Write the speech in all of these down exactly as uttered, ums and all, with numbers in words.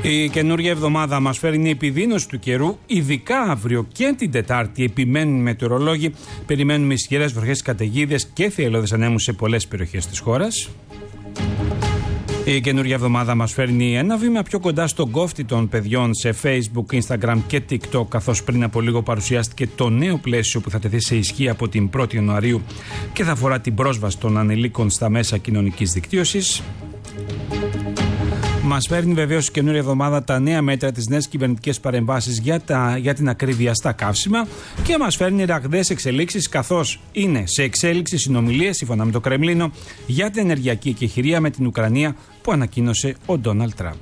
Η καινούργια εβδομάδα μας φέρνει επιδείνωση του καιρού, ειδικά αύριο και την Τετάρτη. Επιμένουν οι μετεωρολόγοι. Περιμένουμε ισχυρές βροχές, καταιγίδες και θυελλώδες ανέμους σε πολλές περιοχές της χώρας. Η καινούργια εβδομάδα μας φέρνει ένα βήμα πιο κοντά στον κόφτη των παιδιών σε Facebook, Instagram και TikTok, καθώς πριν από λίγο παρουσιάστηκε το νέο πλαίσιο που θα τεθεί σε ισχύ από την πρώτη Ιανουαρίου και θα αφορά την πρόσβαση των ανηλίκων στα μέσα κοινωνικής δικτύωσης. Μας φέρνει βεβαίως η καινούργια εβδομάδα τα νέα μέτρα, τις νέες κυβερνητικές παρεμβάσεις για, τα, για την ακρίβεια στα καύσιμα και μας φέρνει ραγδαίες εξελίξεις, καθώς είναι σε εξέλιξη συνομιλίες σύμφωνα με το Κρεμλίνο για την ενεργειακή εκεχηρία με την Ουκρανία που ανακοίνωσε ο Ντόναλντ Τραμπ.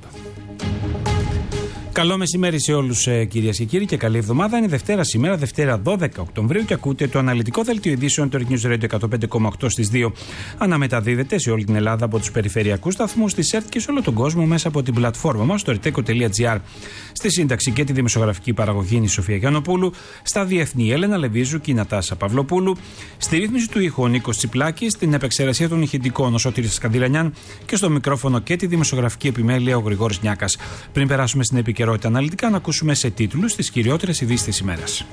Καλό μεσημέρι σε όλους, ε, κυρίες και κύριοι, και καλή εβδομάδα. Είναι Δευτέρα σήμερα, Δευτέρα δώδεκα Οκτωβρίου, και ακούτε το αναλυτικό δελτίο ειδήσεων του News Radio εκατόν πέντε κόμμα οκτώ στις δύο. Αναμεταδίδεται σε όλη την Ελλάδα από τους περιφερειακούς σταθμούς της ΕΡΤ και σε όλο τον κόσμο μέσα από την πλατφόρμα μας, το ερτέκο τελεία τζι άρ. Στη σύνταξη και τη δημοσιογραφική παραγωγή είναι η Σοφία Γιαννοπούλου. Στα διεθνή, Έλενα Λεβίζου και η Νατάσα Παυλοπούλου. Στη ρύθμιση του ήχου, ο Νίκος Τσιπλάκης. Στην επεξεργασία των ηχητικών, ο Σωτήρης Σκανδυλανιάν. Και στο μικρόφωνο και τη δημοσιογραφική επιμέλεια, ο Γρηγόρης Νιάκας. Πριν περάσουμε στην επικαιρότητα αναλυτικά, να ακούσουμε σε τίτλους τις κυριότερες ειδήσεις της ημέρας.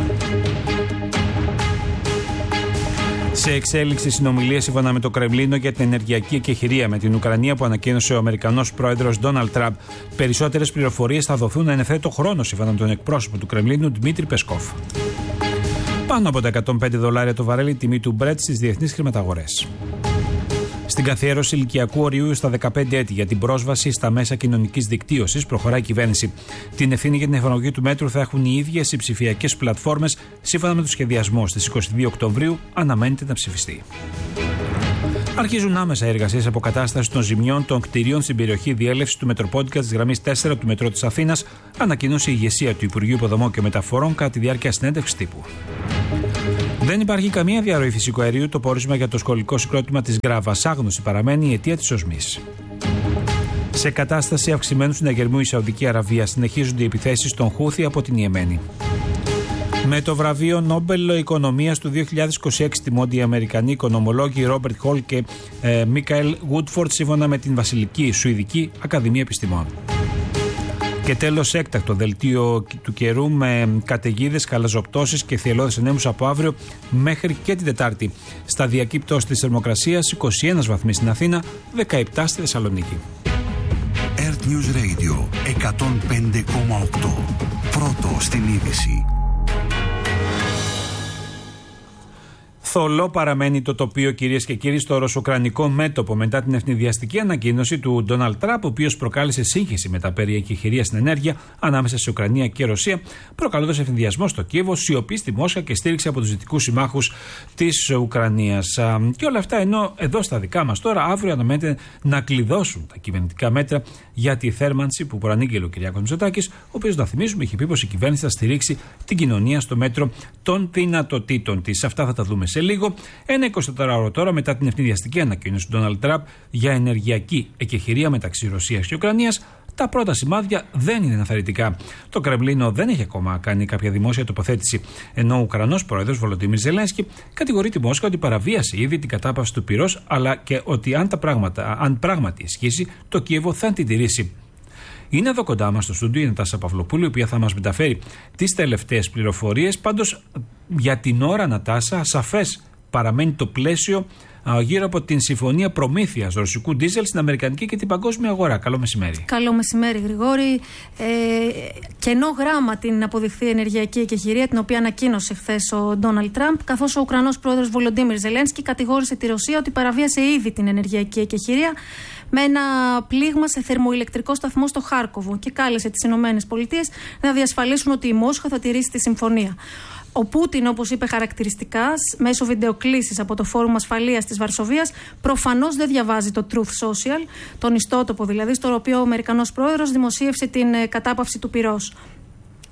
Σε εξέλιξη συνομιλίες σύμφωνα με το Κρεμλίνο για την ενεργειακή εκεχηρία με την Ουκρανία που ανακοίνωσε ο Αμερικανός πρόεδρος Ντόναλντ Τραμπ. Περισσότερες πληροφορίες θα δοθούν εν ευθέτω χρόνο σύμφωνα με τον εκπρόσωπο του Κρεμλίνου Δημήτρη Πεσκόφ. Πάνω από τα εκατόν πέντε δολάρια το βαρέλι τιμή του Μπρετ στις διεθνείς χρηματαγορές. Στην καθιέρωση ηλικιακού ορίου στα δεκαπέντε έτη για την πρόσβαση στα μέσα κοινωνικής δικτύωσης προχωράει η κυβέρνηση. Την ευθύνη για την εφαρμογή του μέτρου θα έχουν οι ίδιες οι ψηφιακές πλατφόρμες σύμφωνα με το σχεδιασμό. Στις είκοσι δύο Οκτωβρίου αναμένεται να ψηφιστεί. Αρχίζουν άμεσα εργασίες αποκατάστασης των ζημιών των κτηρίων στην περιοχή διέλευσης του Μετροπόντικα της γραμμής τέσσερα του Μετρό της Αθήνας, ανακοίνωσε η ηγεσία του Υπουργείου Υποδομών και Μεταφορών κατά τη διάρκεια συνέντευξης τύπου. Δεν υπάρχει καμία διαρροή φυσικού αερίου. Το πόρισμα για το σχολικό συγκρότημα της Γκράβας άγνωση παραμένει η αιτία της οσμής. Σε κατάσταση αυξημένου συναγερμού η Σαουδική Αραβία συνεχίζονται οι επιθέσεις των Χούθι από την Ιεμένη. Με το βραβείο Νόμπελ Οικονομίας του δύο χιλιάδες είκοσι έξι τιμώνται οι Αμερικανοί οικονομολόγοι Ρόμπερτ Χολ και ε, Μίκαελ Γουτφόρντ σύμφωνα με την Βασιλική Σουηδική Ακαδημία Επιστημών. Και τέλος, έκτακτο δελτίο του καιρού με καταιγίδες, χαλαζοπτώσεις και θυελλώδες ανέμους από αύριο μέχρι και την Τετάρτη. Σταδιακή πτώση της θερμοκρασίας, είκοσι ένα βαθμοί στην Αθήνα, δεκαεπτά στη Θεσσαλονίκη. Earth News Radio εκατόν πέντε κόμμα οκτώ. Πρώτο στην είδηση. Θολό παραμένει το τοπίο, κυρίες και κύριοι, στο ρωσο-ουκρανικό μέτωπο μετά την ευνηδιαστική ανακοίνωση του Ντόναλντ Τραμπ, ο οποίος προκάλεσε σύγχυση με τα περί εκεχηρίας στην ενέργεια ανάμεσα σε Ουκρανία και Ρωσία, προκαλώντας ευνηδιασμό στο Κίεβο, σιωπή στη Μόσχα και στήριξη από τους δυτικούς συμμάχους της Ουκρανίας. Και όλα αυτά ενώ εδώ στα δικά μας τώρα, αύριο αναμένεται να κλειδώσουν τα κυβερνητικά μέτρα για τη θέρμανση που προανήγγειλε ο Κυριάκος Μητσοτάκης, ο οποίος, να θυμίζουμε, είχε πει πως η κυβέρνηση θα στηρίξει την κοινωνία στο μέτρο των δυνατοτήτων της. Αυτά θα τα δούμε σε λίγο. Ένα εικοσιτετράωρο τώρα μετά την ευνηδιαστική ανακοίνωση του Ντόναλντ Τραμπ για ενεργειακή εκεχηρία μεταξύ Ρωσίας και Ουκρανίας, τα πρώτα σημάδια δεν είναι ενθαρρυντικά. Το Κρεμλίνο δεν έχει ακόμα κάνει κάποια δημόσια τοποθέτηση, ενώ ο Ουκρανός πρόεδρος Βολοντίμιρ Ζελένσκι κατηγορεί τη Μόσχα ότι παραβίασε ήδη την κατάπαυση του πυρός, αλλά και ότι αν, τα πράγματα, αν πράγματι ισχύσει, το Κίεβο θα την τηρήσει. Είναι εδώ κοντά μας στο στούντιο η Νατάσα Παυλοπούλου, η οποία θα μας μεταφέρει τις τελευταίες πληροφορίες. Πάντως, για την ώρα, Νατάσα, σαφές παραμένει το πλαίσιο γύρω από την συμφωνία προμήθειας ρωσικού ντίζελ στην αμερικανική και την παγκόσμια αγορά. Καλό μεσημέρι. Καλό μεσημέρι, Γρηγόρη. Ε, κενό γράμμα την αποδειχθεί ενεργειακή εκεχηρία, την οποία ανακοίνωσε χθες ο Ντόναλντ Τραμπ, καθώς ο Ουκρανός πρόεδρος Βολοντίμιρ Ζελένσκι κατηγόρησε τη Ρωσία ότι παραβίασε ήδη την ενεργειακή εκεχηρία με ένα πλήγμα σε θερμοηλεκτρικό σταθμό στο Χάρκοβο και κάλεσε τις ΗΠΑ να διασφαλίσουν ότι η Μόσχα θα τηρήσει τη συμφωνία. Ο Πούτιν, όπως είπε χαρακτηριστικά, μέσω βιντεοκλήσης από το Φόρουμ Ασφαλείας της Βαρσοβίας, προφανώς δεν διαβάζει το Truth Social, τον ιστότοπο δηλαδή, στο οποίο ο Αμερικανός πρόεδρος δημοσίευσε την κατάπαυση του πυρός.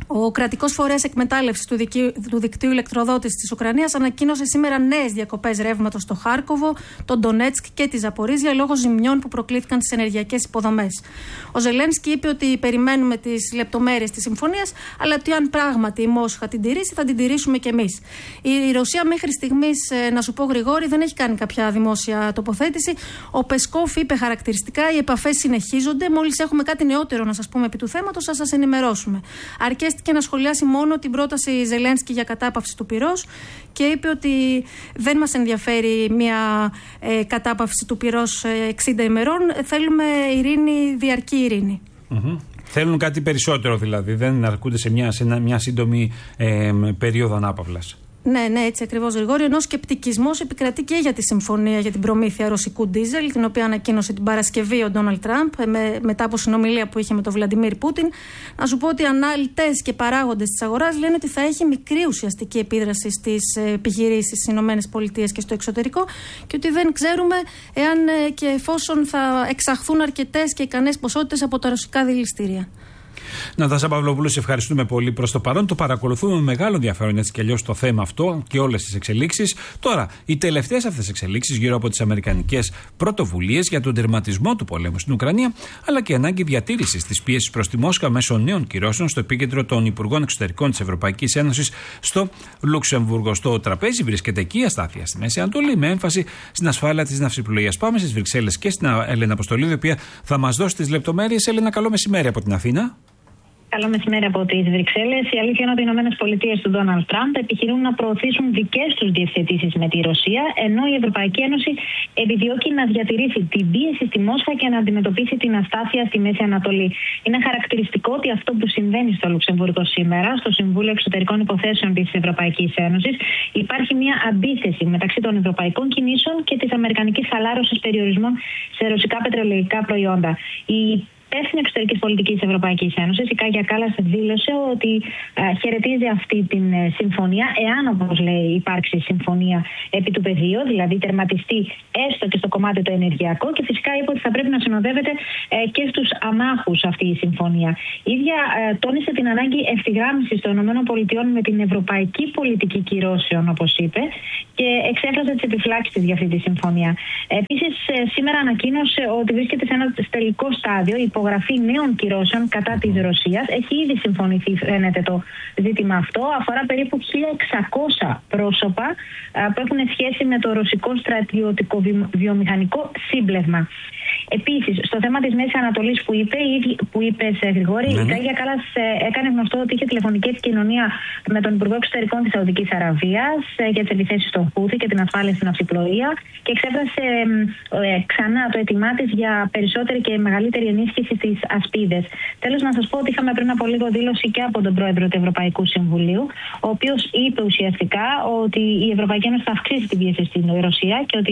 Ο κρατικός φορέας εκμετάλλευσης του, του δικτύου ηλεκτροδότησης της Ουκρανίας ανακοίνωσε σήμερα νέες διακοπές ρεύματος στο Χάρκοβο, τον Ντονέτσκ και τη Ζαπορίζια λόγω ζημιών που προκλήθηκαν στις ενεργειακές υποδομές. Ο Ζελένσκι είπε ότι περιμένουμε τις λεπτομέρειες της συμφωνίας, αλλά ότι αν πράγματι η Μόσχα την τηρήσει, θα την τηρήσουμε κι εμείς. Η Ρωσία μέχρι στιγμής, να σου πω Γρηγόρη, δεν έχει κάνει κάποια δημόσια τοποθέτηση. Ο Πεσκόφ είπε χαρακτηριστικά: οι επαφές συνεχίζονται. Μόλις έχουμε κάτι νεότερο να σας πούμε επί του θέματος, θα σας ενημερώσουμε. Αρκέστηκε να σχολιάσει μόνο την πρόταση Ζελένσκι για κατάπαυση του πυρός και είπε ότι δεν μας ενδιαφέρει μια ε, κατάπαυση του πυρός εξήντα ημερών. Θέλουμε ειρήνη, διαρκή ειρήνη. Mm-hmm. Θέλουν κάτι περισσότερο δηλαδή. Δεν αρκούνται σε μια, σε μια σύντομη ε, περίοδο ανάπαυλας. Ναι, ναι, έτσι ακριβώς, Γρηγόρη. Ενώ σκεπτικισμός επικρατεί και για τη συμφωνία για την προμήθεια ρωσικού ντίζελ, την οποία ανακοίνωσε την Παρασκευή ο Ντόναλντ Τραμπ με, μετά από συνομιλία που είχε με τον Βλαντιμίρ Πούτιν. Να σου πω ότι αναλυτές και παράγοντες της αγοράς λένε ότι θα έχει μικρή ουσιαστική επίδραση στις επιχειρήσεις στις ΗΠΑ και στο εξωτερικό και ότι δεν ξέρουμε εάν και εφόσον θα εξαχθούν αρκετές και ικανές ποσότητες από τα ρωσικά δηληστήρια. Νατάσα Παυλοπούλου, σε ευχαριστούμε πολύ προς το παρόν. Το παρακολουθούμε με μεγάλο ενδιαφέρον έτσι κι αλλιώς το θέμα αυτό και όλες τις εξελίξεις. Τώρα, οι τελευταίες αυτές εξελίξεις γύρω από τις αμερικανικές πρωτοβουλίες για τον τερματισμό του πολέμου στην Ουκρανία, αλλά και ανάγκη διατήρησης της πίεσης προς τη Μόσχα μέσω νέων κυρώσεων στο επίκεντρο των Υπουργών Εξωτερικών της Ευρωπαϊκής Ένωσης στο Λουξεμβούργο. Στο τραπέζι βρίσκεται εκεί η αστάθεια στη Μέση Ανατολή, με έμφαση στην ασφάλεια της ναυσιπλοείας. Πάμε στις Βρυξέλλες και στην Έλενα Αποστολίδη, η οποία θα μας δώσει τις λεπτομέρειες. Έλενα, καλό μεσημέρι από την Αθήνα. Καλό μεσημέρι από τις Βρυξέλλες. Η αλήθεια είναι ότι οι Ηνωμένες Πολιτείες του Ντόναλντ Τραμπ επιχειρούν να προωθήσουν δικές τους διευθετήσεις με τη Ρωσία, ενώ η Ευρωπαϊκή Ένωση επιδιώκει να διατηρήσει την πίεση στη Μόσχα και να αντιμετωπίσει την αστάθεια στη Μέση Ανατολή. Είναι χαρακτηριστικό ότι αυτό που συμβαίνει στο Λουξεμβούργο σήμερα, στο Συμβούλιο Εξωτερικών Υποθέσεων της Ευρωπαϊκής Ένωσης, υπάρχει μια αντίθεση μεταξύ των ευρωπαϊκών κινήσεων και της αμερικανικής χαλάρωσης περιορισμών σε ρωσικά πετρελαϊκά προϊόντα. Η υπεύθυνη εξωτερική πολιτική της Ευρωπαϊκής Ένωσης, η Κάγια Κάλλας, δήλωσε ότι α, χαιρετίζει αυτή την ε, συμφωνία, εάν όπως λέει υπάρξει συμφωνία επί του πεδίου, δηλαδή τερματιστεί έστω και στο κομμάτι το ενεργειακό, και φυσικά είπε ότι θα πρέπει να συνοδεύεται ε, και στους αμάχους αυτή η συμφωνία. Η ίδια ε, τόνισε την ανάγκη ευθυγράμμισης των ΗΠΑ με την ευρωπαϊκή πολιτική κυρώσεων, όπως είπε, και εξέφρασε τις επιφυλάξεις για αυτή τη συμφωνία. Επίσης, ε, σήμερα ανακοίνωσε ότι βρίσκεται σε ένα τελικό στάδιο η υπογραφή νέων κυρώσεων κατά της Ρωσίας. Έχει ήδη συμφωνηθεί, φαίνεται, το ζήτημα αυτό. Αφορά περίπου χίλια εξακόσια πρόσωπα α, που έχουν σχέση με το ρωσικό στρατιωτικό βιομηχανικό σύμπλεγμα. Επίσης, στο θέμα της Μέσης Ανατολής που είπε, που είπες, Γρηγόρη, ναι. η Κάγια Κάλλας έκανε γνωστό ότι είχε τηλεφωνική επικοινωνία με τον Υπουργό Εξωτερικών της Σαουδικής Αραβίας για τις επιθέσεις των Χούθη και την ασφάλεια στην ναυσιπλοεία και εξέφρασε ε, ξανά το αίτημά της για περισσότερη και μεγαλύτερη ενίσχυση στις ασπίδες. Τέλος, να σας πω ότι είχαμε πριν από λίγο δήλωση και από τον Πρόεδρο του Ευρωπαϊκού Συμβουλίου, ο οποίος είπε ουσιαστικά ότι η Ευρωπαϊκή Ένωση θα αυξήσει την πίεση στην Ρωσία και ότι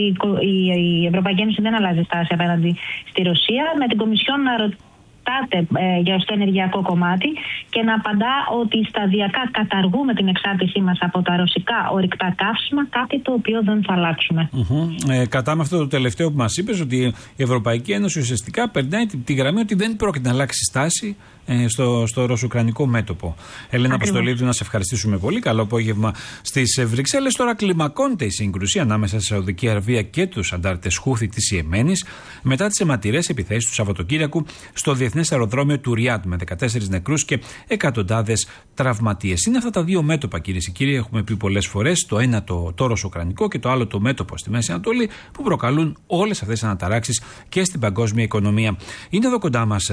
η Ευρωπαϊκή Ένωση δεν αλλάζει στάση απέναντι στη Ρωσία, με την Κομισιόν να ρωτάτε ε, για το ενεργειακό κομμάτι και να απαντά ότι σταδιακά καταργούμε την εξάρτησή μας από τα ρωσικά ορυκτά καύσιμα, κάτι το οποίο δεν θα αλλάξουμε. Mm-hmm. Ε, κατά με αυτό το τελευταίο που μας είπες, ότι η Ευρωπαϊκή Ένωση ουσιαστικά περνάει τη, τη γραμμή ότι δεν πρόκειται να αλλάξει στάση ε, στο, στο ρωσο-ουκρανικό μέτωπο. Έλενα Αποστολίδου, να σε ευχαριστήσουμε πολύ. Καλό απόγευμα στις Βρυξέλλες. Τώρα κλιμακώνεται η σύγκρουση ανάμεσα στη Σαουδική Αραβία και τους αντάρτες Χούθη της Ιεμένης μετά τις αιματηρές επιθέσεις του Σαββατοκύριακου στο διεθνές αεροδρόμιο του Ριάντ με δεκατέσσερις νεκρούς και εκατοντάδες τραυματίες. Είναι αυτά τα δύο μέτωπα, κυρίες και κύριοι, έχουμε πει πολλές φορές. Το ένα το, το ρωσο-ουκρανικό και το άλλο το μέτωπο στη Μέση Ανατολή, που προκαλούν όλες αυτές τις αναταράξεις και στην παγκόσμια οικονομία. Είναι εδώ κοντά μας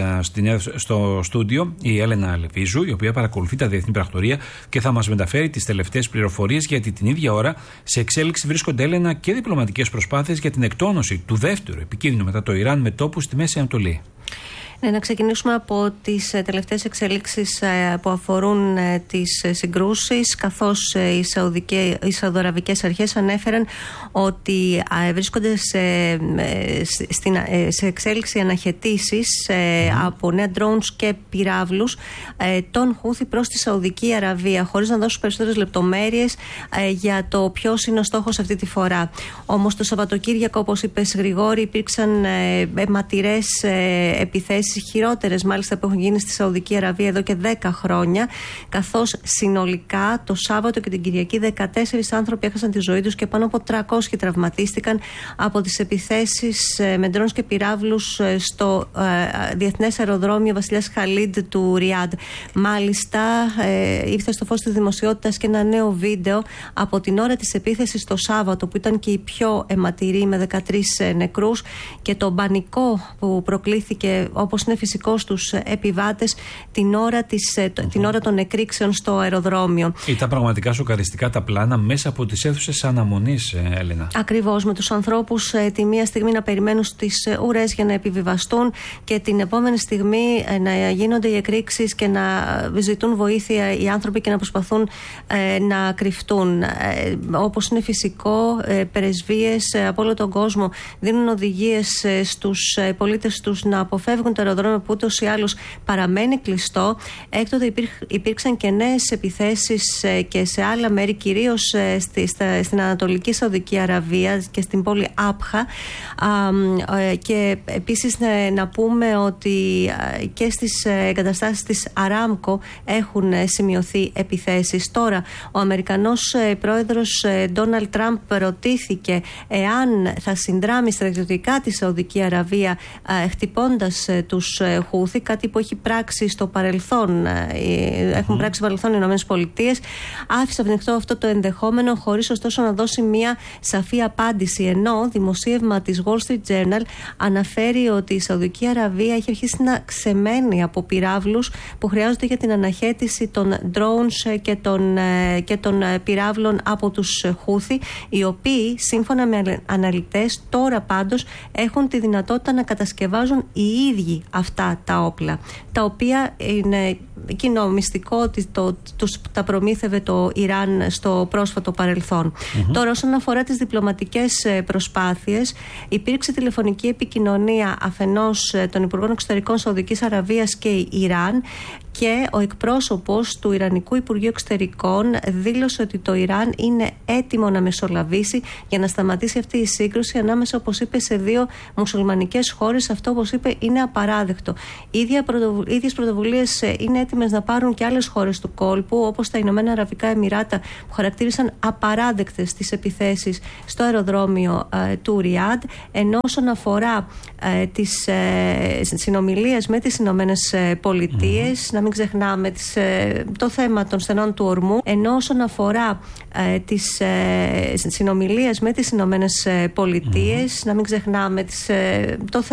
στο στούντιο η Έλενα Λεβίζου, η οποία παρακολουθεί τα διεθνή πρακτορία και θα μας μεταφέρει τις τελευταίες πληροφορίες, γιατί την ίδια ώρα σε εξέλιξη βρίσκονται, Έλενα, και διπλωματικές προσπάθειες για την εκτόνωση του δεύτερου επικίνδυνου μετά το Ιράν μετώπου στη Μέση Ανατολή. Ναι, να ξεκινήσουμε από τις τελευταίες εξελίξεις που αφορούν τις συγκρούσεις, καθώς οι, οι Σαουδοαραβικές αρχές ανέφεραν ότι βρίσκονται σε, σε εξέλιξη αναχαιτήσεις mm. από νέα drones και πυράβλους των Χούθη προς τη Σαουδική Αραβία, χωρίς να δώσουν περισσότερες λεπτομέρειες για το ποιος είναι ο στόχος αυτή τη φορά. Όμως το Σαββατοκύριακο, όπως είπες, Γρηγόρη, υπήρξαν αιματηρές επιθέσεις τις χειρότερες μάλιστα που έχουν γίνει στη Σαουδική Αραβία εδώ και δέκα χρόνια, καθώς συνολικά το Σάββατο και την Κυριακή δεκατέσσερις άνθρωποι έχασαν τη ζωή τους και πάνω από τριακόσιοι τραυματίστηκαν από τις επιθέσεις με ντρόουν και πυράβλους στο ε, διεθνές αεροδρόμιο Βασιλιάς Χαλίντ του Ριάντ. Μάλιστα, ε, ήρθε στο φως της δημοσιότητας και ένα νέο βίντεο από την ώρα της επίθεσης το Σάββατο, που ήταν και η πιο αιματηρή, με δεκατρείς νεκρούς, και το πανικό που προκλήθηκε, όπως είναι φυσικό στους επιβάτες, την ώρα, της, mm-hmm. την ώρα των εκρήξεων στο αεροδρόμιο. Ήταν πραγματικά σοκαριστικά τα πλάνα μέσα από τις αίθουσες αναμονής, Έλενα. Ακριβώς, με τους ανθρώπους ε, τη μία στιγμή να περιμένουν στις ε, ουρές για να επιβιβαστούν και την επόμενη στιγμή ε, να γίνονται οι εκρήξεις και να ζητούν βοήθεια οι άνθρωποι και να προσπαθούν ε, να κρυφτούν. Ε, όπως είναι φυσικό, ε, πρεσβείες ε, από όλο τον κόσμο δίνουν οδηγίες ε, στους ε, πολίτες τους να αποφεύγουν το αεροδρόμιο που ούτως ή άλλως παραμένει κλειστό. Έκτοτε υπήρχ, υπήρξαν και νέες επιθέσεις ε, και σε άλλα μέρη, κυρίως ε, στη, στα, στην Ανατολική Σαουδική Αραβία και στην πόλη Άπχα. Α, ε, και επίσης ε, να πούμε ότι ε, και στις εγκαταστάσεις της Αράμκο έχουν ε, σημειωθεί επιθέσεις. Τώρα, ο Αμερικανός ε, πρόεδρος Ντόναλντ Τραμπ ρωτήθηκε εάν θα συνδράμει στρατιωτικά τη Σαουδική Αραβία ε, χτυπώντας ε, τους ε, Χούθη, κάτι που έχει πράξει στο παρελθόν, ε, έχουν πράξει στο παρελθόν οι Ηνωμένες Πολιτείες. Άφησε ανοιχτό αυτό το ενδεχόμενο, χωρίς ωστόσο να δώσει μια σαφή απάντηση, ενώ δημοσίευμα της Wall Street Journal αναφέρει ότι η Σαουδική Αραβία έχει αρχίσει να ξεμένει από πυράβλους που χρειάζονται για την αναχέτηση των drones και των, και των πυράβλων από τους Χούθη, οι οποίοι σύμφωνα με αναλυτές τώρα πάντως έχουν τη δυνατότητα να κατασκευάζουν οι ίδιοι αυτά τα όπλα, τα οποία είναι κοινό μυστικό ότι το, τους τα προμήθευε το Ιράν στο πρόσφατο παρελθόν. Mm-hmm. Τώρα, όσον αφορά τις διπλωματικές προσπάθειες, υπήρξε τηλεφωνική επικοινωνία αφενός των Υπουργών Εξωτερικών Σαουδικής Αραβίας και Ιράν, και ο εκπρόσωπος του Ιρανικού Υπουργείου Εξωτερικών δήλωσε ότι το Ιράν είναι έτοιμο να μεσολαβήσει για να σταματήσει αυτή η σύγκρουση ανάμεσα, όπως είπε, σε δύο μουσουλμανικές χώρες. Αυτό, όπως είπε, είναι απαράδεκτο. Οι ίδιες πρωτοβουλίες είναι έτοιμες να πάρουν και άλλες χώρες του κόλπου, όπως τα Ηνωμένα Αραβικά Εμιράτα, που χαρακτήρισαν απαράδεκτες τις επιθέσεις στο αεροδρόμιο ε, του Ριάντ. Ενώ όσον αφορά ε, τις ε, συνομιλίες με τις Ηνωμένες Πολιτείες, mm-hmm. να μην ξεχνάμε τις, ε, το θέμα των στενών του ορμού, ενώ όσον αφορά ε, τις ε, συνομιλίες με τις Ηνωμένες Πολιτείες, mm-hmm. να μην ξεχνάμε τις, ε, το θέμα